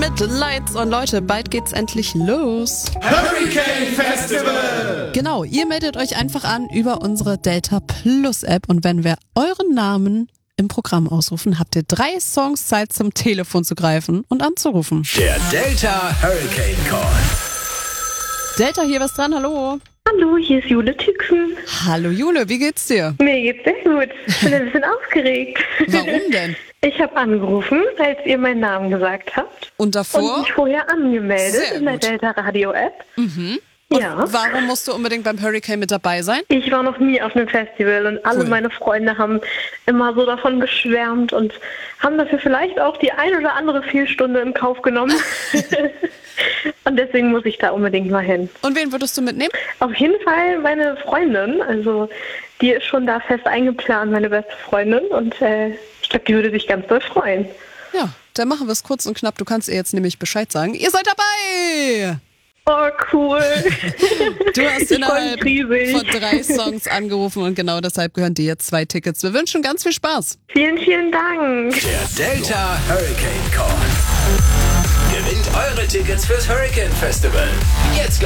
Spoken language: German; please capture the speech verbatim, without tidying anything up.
mit Lights on. Leute, bald geht's endlich los. Hurricane Festival! Genau, ihr meldet euch einfach an über unsere Delta Plus App und wenn wir euren Namen im Programm ausrufen, habt ihr drei Songs Zeit zum Telefon zu greifen und anzurufen. Der Delta Hurricane Call. Delta, hier was dran, hallo. Hallo, hier ist Jule Tüxen. Hallo Jule, wie geht's dir? Mir geht's sehr gut. Ich bin ein bisschen aufgeregt. Warum denn? Ich habe angerufen, als ihr meinen Namen gesagt habt. Und davor? Und mich vorher angemeldet Sehr in der gut. Delta Radio App. Mhm. Ja. Warum musst du unbedingt beim Hurricane mit dabei sein? Ich war noch nie auf einem Festival und alle Cool. meine Freunde haben immer so davon geschwärmt und haben dafür vielleicht auch die ein oder andere Fehlstunde in Kauf genommen. Und deswegen muss ich da unbedingt mal hin. Und wen würdest du mitnehmen? Auf jeden Fall meine Freundin, also die ist schon da fest eingeplant, meine beste Freundin und äh, ich glaube, die würde sich ganz doll freuen. Ja, dann machen wir es kurz und knapp. Du kannst ihr jetzt nämlich Bescheid sagen. Ihr seid dabei! Oh, cool. Du hast Ich freu innerhalb mich riesig. von drei Songs angerufen und genau deshalb gehören dir jetzt zwei Tickets. Wir wünschen ganz viel Spaß. Vielen, vielen Dank. Der Delta Hurricane Call. Gewinnt eure Tickets fürs Hurricane Festival. Jetzt